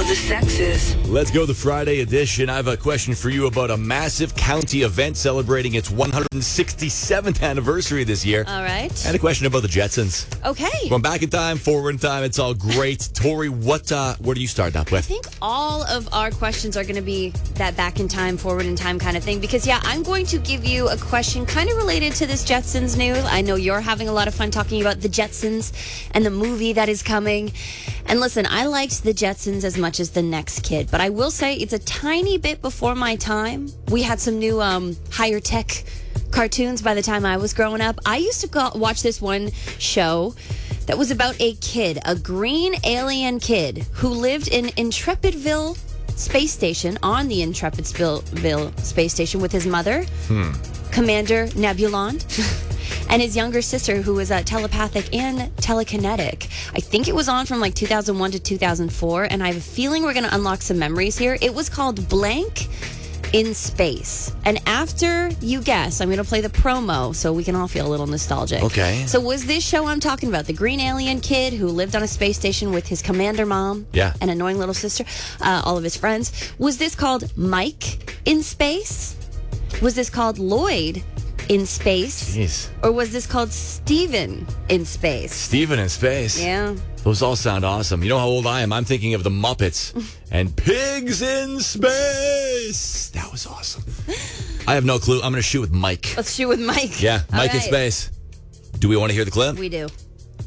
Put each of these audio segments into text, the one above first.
the sexes. Let's go the Friday edition. I have a question for you about a massive county event celebrating its 167th anniversary this year. All right. And a question about the Jetsons. Okay. Going back in time, forward in time, it's all great. Tori, where do you start up with? I think all of our questions are going to be that back in time, forward in time kind of thing. Because, I'm going to give you a question kind of related to this Jetsons news. I know you're having a lot of fun talking about the Jetsons and the movie that is coming. And listen, I liked the Jetsons as much as the next kid, but I will say it's a tiny bit before my time. We had some new higher tech cartoons by the time I was growing up. I used to watch this one show that was about a kid, a green alien kid who lived in Intrepidville Space Station, on the Intrepidville Space Station with his mother, Commander Nebulon. And his younger sister, who was telepathic and telekinetic. I think it was on from like 2001 to 2004, and I have a feeling we're going to unlock some memories here. It was called Blank in Space. And after you guess, I'm going to play the promo so we can all feel a little nostalgic. Okay. So was this show I'm talking about, the green alien kid who lived on a space station with his commander mom and annoying little sister, all of his friends, was this called Mike in Space? Was this called Lloyd in Space? Jeez. Or was this called Steven in Space? Steven in Space. Yeah. Those all sound awesome. You know how old I am? I'm thinking of the Muppets and Pigs in Space. That was awesome. I have no clue. I'm going to shoot with Mike. Let's shoot with Mike. Yeah, All Mike in right. Space. Do we want to hear the clip? We do.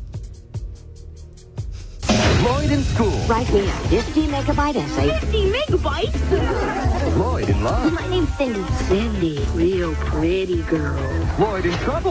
Lloyd in school. Write me a 50 megabyte essay. 50 megabytes? Lloyd in love. My name's Cindy. Cindy, real pretty girl. Lloyd in trouble.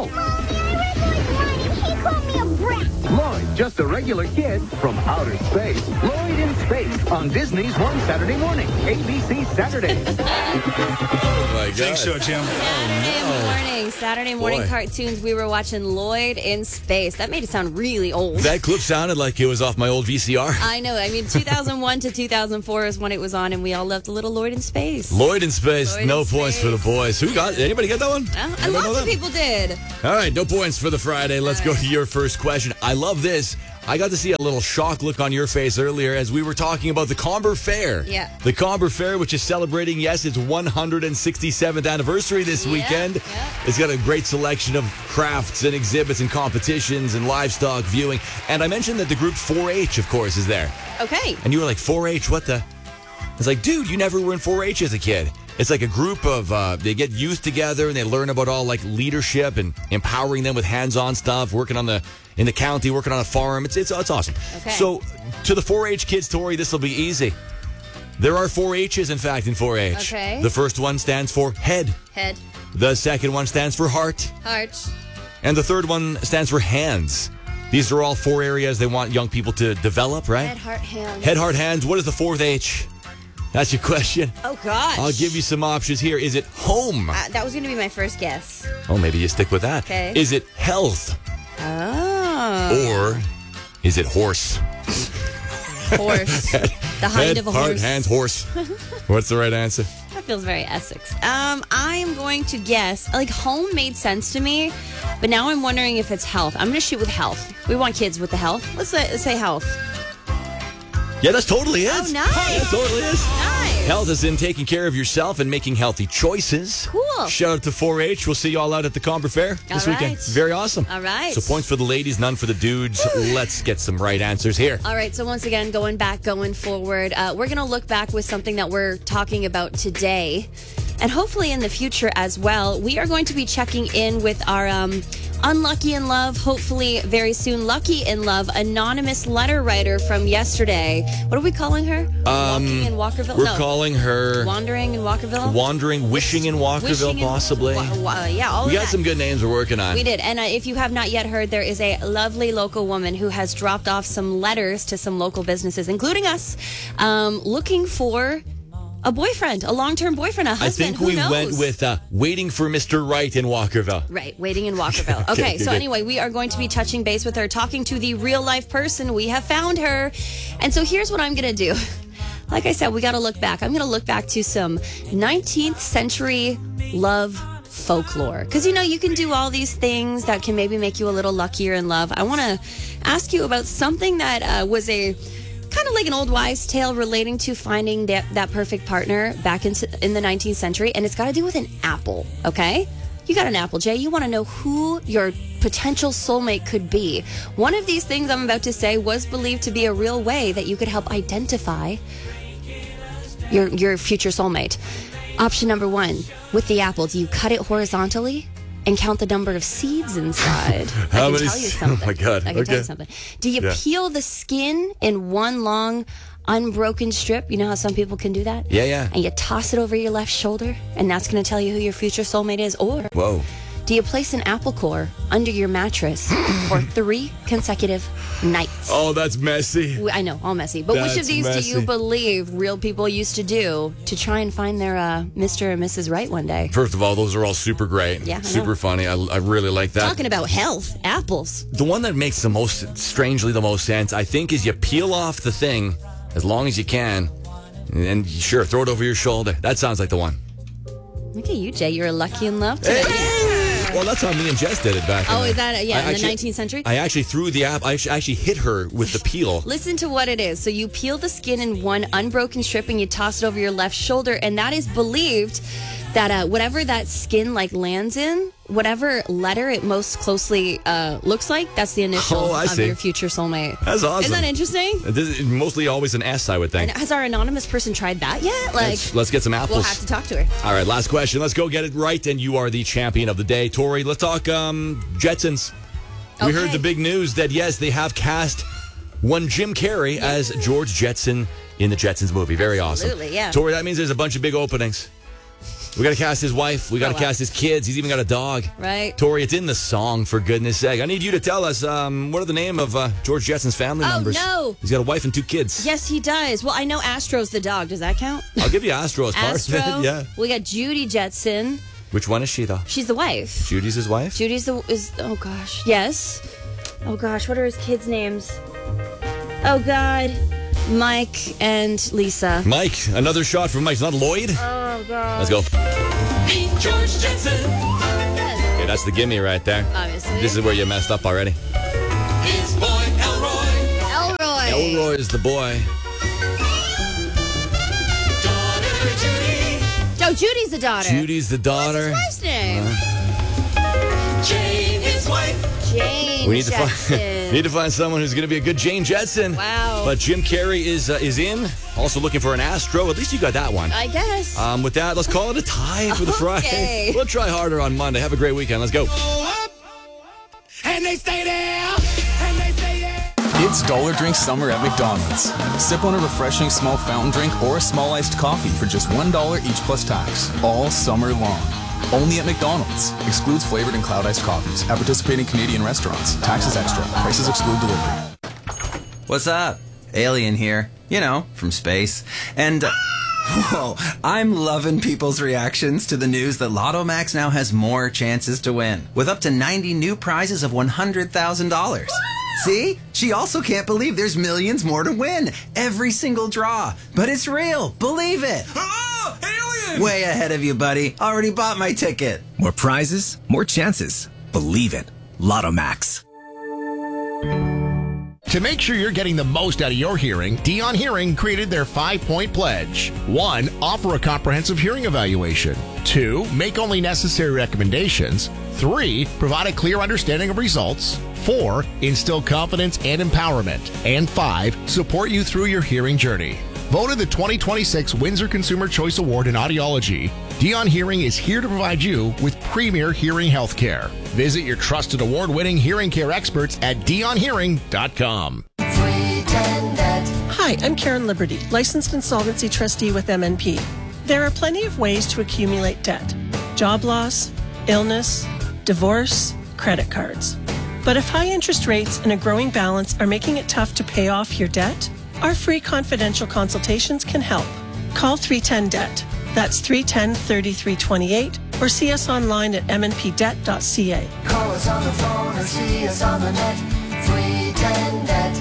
He called me a brat. Lloyd, just a regular kid from outer space. Lloyd in Space on Disney's One Saturday Morning. ABC Saturday. Oh, my God. Thanks, so, Jim. Saturday morning Boy. cartoons. We were watching Lloyd in Space. That made it sound really old. That clip sounded like it was off my old VCR. I know. I mean, 2001 to 2004 is when it was on, and we all loved the little Lloyd in Space. Lloyd in Space. Lloyd no in points Space. for the boys. Who got? Anybody get that one? And lots of people did. All right, no points for the Friday. Let's go to your first question. I love this. I got to see a little shock look on your face earlier as we were talking about the Comber Fair. Yeah. The Comber Fair, which is celebrating, yes, its 167th anniversary this weekend. Yeah. It's got a great selection of crafts and exhibits and competitions and livestock viewing. And I mentioned that the group 4-H, of course, is there. Okay. And you were like, 4-H, what the? It's like, dude, you never were in 4-H as a kid. It's like a group of, they get youth together and they learn about all like leadership and empowering them with hands-on stuff, working in the county, working on a farm. It's awesome. Okay. So to the 4-H kids, Tori, this will be easy. There are 4 H's, in fact, in 4-H. Okay. The first one stands for head. Head. The second one stands for heart. Heart. And the third one stands for hands. These are all 4 areas they want young people to develop, right? Head, heart, hands. Head, heart, hands. What is the 4th H? That's your question. Oh, gosh. I'll give you some options here. Is it home? That was going to be my first guess. Oh, maybe you stick with that. Okay. Is it health? Oh. Or is it horse? Horse. The hind Head, of a heart, horse. hands, horse. What's the right answer? That feels very Essex. I am going to guess, like, home made sense to me, but now I'm wondering if it's health. I'm going to shoot with health. We want kids with the health. Let's say health. Yeah, that's totally it. Oh, nice. That totally is. Nice. Health is in taking care of yourself and making healthy choices. Cool. Shout out to 4-H. We'll see you all out at the Comber Fair this All weekend. right. Very awesome. All right. So points for the ladies, none for the dudes. Let's get some right answers here. All right, so once again, going back, going forward, we're going to look back with something that we're talking about today. And hopefully in the future as well, we are going to be checking in with our Unlucky in Love, hopefully very soon Lucky in Love, anonymous letter writer from yesterday. What are we calling her? Walking in Walkerville? We're calling her Wandering in Walkerville? Wandering, Wishing in Walkerville, Wishing in- possibly. Yeah, all We of got that. some good names we're working on. We did. And if you have not yet heard, there is a lovely local woman who has dropped off some letters to some local businesses, including us, looking for a boyfriend, a long-term boyfriend, a I husband. think we Who knows? went with Waiting for Mr. Right in Walkerville. Right, waiting in Walkerville. Okay, so good. anyway, we are going to be touching base with her, talking to the real-life person. We have found her. And so here's what I'm going to do. Like I said, we got to look back. I'm going to look back to some 19th century love folklore. Because, you can do all these things that can maybe make you a little luckier in love. I want to ask you about something that was a kind kind of like an old wives' tale relating to finding that perfect partner back in the 19th century, and it's got to do with an apple, okay? You got an apple, Jay. You want to know who your potential soulmate could be. One of these things I'm about to say was believed to be a real way that you could help identify your future soulmate. Option number 1, with the apple, do you cut it horizontally and count the number of seeds inside? How I can many tell you something. Oh my God. I can tell you something. Do you peel the skin in one long unbroken strip? You know how some people can do that? Yeah. And you toss it over your left shoulder, and that's going to tell you who your future soulmate is? Or Whoa. do you place an apple core under your mattress for 3 consecutive nights? Oh, that's messy. I know, all messy. But which of That's these do messy. you believe real people used to do to try and find their Mr. and Mrs. Right one day? First of all, those are all super great. Yeah, I know. Super funny. I really like that. Talking about health, apples. The one that makes the most sense, I think, is you peel off the thing as long as you can, and sure, throw it over your shoulder. That sounds like the one. Look at you, Jay. You're lucky in love today. Well, that's how me and Jess did it back. Oh, in is that in the actually- 19th century? I actually threw the app. I actually hit her with the peel. Listen to what it is. So you peel the skin in one unbroken strip and you toss it over your left shoulder, and that is believed that whatever that skin lands in, whatever letter it most closely looks like, that's the initial I of see. your future soulmate. That's awesome. Isn't that interesting? This is mostly always an S, I would think. And has our anonymous person tried that yet? Let's get some apples. We'll have to talk to her. All right, last question. Let's go get it right, and you are the champion of the day. Tori, let's talk Jetsons. We heard the big news that, yes, they have cast one Jim Carrey as George Jetson in the Jetsons movie. Very awesome. Absolutely, yeah. Tori, that means there's a bunch of big openings. We got to cast his wife. We got to cast his kids. He's even got a dog. Right. Tori, it's in the song, for goodness sake. I need you to tell us, what are the name of George Jetson's family members? Oh, no. He's got a wife and 2 kids. Yes, he does. Well, I know Astro's the dog. Does that count? I'll give you Astro as part Astro. of it. Yeah. We got Judy Jetson. Which one is she, though? She's the wife. Judy's his wife? Judy's oh gosh. Yes. Oh gosh, what are his kids' names? Oh God. Mike and Lisa. Mike. Another shot from Mike. It's not Lloyd? Oh God. Let's go. Meet George Jetson. Okay, that's the gimme right there. Obviously. This is where you messed up already. His boy, Elroy. Elroy. Elroy is the boy. Oh, Judy's the daughter. Judy's the daughter. What's his wife's name? Jane, his wife. Jane We need to Jetson. find someone who's going to be a good Jane Jetson. Wow. But Jim Carrey is in. Also looking for an Astro. At least you got that one. I guess. With that, let's call it a tie for the Friday. Okay. We'll try harder on Monday. Have a great weekend. Let's go. And they stay there. And they stay there. It's Dollar Drink Summer at McDonald's. Sip on a refreshing small fountain drink or a small iced coffee for just $1 each plus tax, all summer long. Only at McDonald's. Excludes flavored and cloud iced coffees at participating Canadian restaurants. Taxes extra. Prices exclude delivery. What's up? Alien here. You know, from space. And, whoa, I'm loving people's reactions to the news that Lotto Max now has more chances to win, with up to 90 new prizes of $100,000. See? She also can't believe there's millions more to win. Every single draw. But it's real. Believe it. Oh, alien! Way ahead of you, buddy. Already bought my ticket. More prizes, more chances. Believe it. Lotto Max. To make sure you're getting the most out of your hearing, Dion Hearing created their 5-point pledge. 1. Offer a comprehensive hearing evaluation. 2. Make only necessary recommendations. 3. Provide a clear understanding of results. 4. Instill confidence and empowerment. And 5. Support you through your hearing journey. Voted the 2026 Windsor Consumer Choice Award in Audiology, Dion Hearing is here to provide you with premier hearing health care. Visit your trusted award-winning hearing care experts at dionhearing.com. Hi, I'm Karen Liberty, licensed insolvency trustee with MNP. There are plenty of ways to accumulate debt: job loss, illness, divorce, credit cards. But if high interest rates and a growing balance are making it tough to pay off your debt, our free confidential consultations can help. Call 310-DEBT. That's 310-3328, or see us online at mnpdebt.ca. Call us on the phone or see us on the net. 310-DEBT.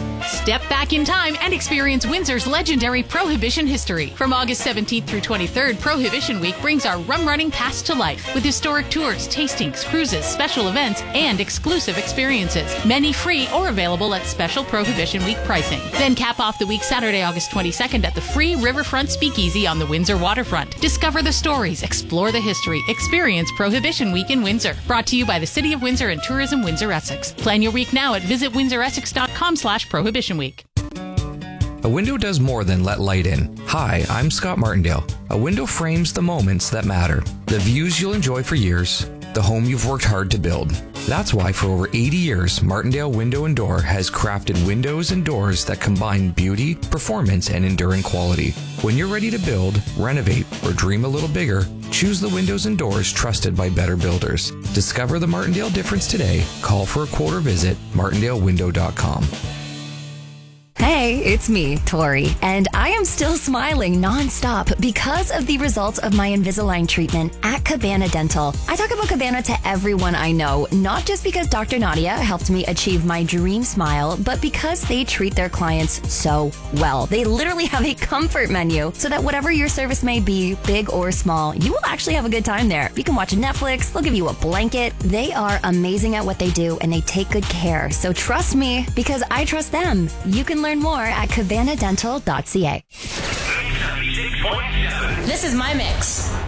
Step back in time and experience Windsor's legendary Prohibition history. From August 17th through 23rd, Prohibition Week brings our rum running past to life with historic tours, tastings, cruises, special events, and exclusive experiences. Many free or available at special Prohibition Week pricing. Then cap off the week Saturday, August 22nd at the free Riverfront Speakeasy on the Windsor waterfront. Discover the stories, explore the history, experience Prohibition Week in Windsor. Brought to you by the City of Windsor and Tourism Windsor Essex. Plan your week now at visitwindsoressex.com/Prohibition Week. A window does more than let light in. Hi, I'm Scott Martindale. A window frames the moments that matter. The views you'll enjoy for years. The home you've worked hard to build. That's why for over 80 years, Martindale Window & Door has crafted windows and doors that combine beauty, performance, and enduring quality. When you're ready to build, renovate, or dream a little bigger, choose the windows and doors trusted by better builders. Discover the Martindale difference today. Call for a quote or visit martindalewindow.com. Hey, it's me, Tori, and I am still smiling nonstop because of the results of my Invisalign treatment at Cabana Dental. I talk about Cabana to everyone I know, not just because Dr. Nadia helped me achieve my dream smile, but because they treat their clients so well. They literally have a comfort menu so that whatever your service may be, big or small, you will actually have a good time there. You can watch Netflix, they'll give you a blanket. They are amazing at what they do and they take good care. So trust me because I trust them. You can learn more at cabanadental.ca. This is my mix.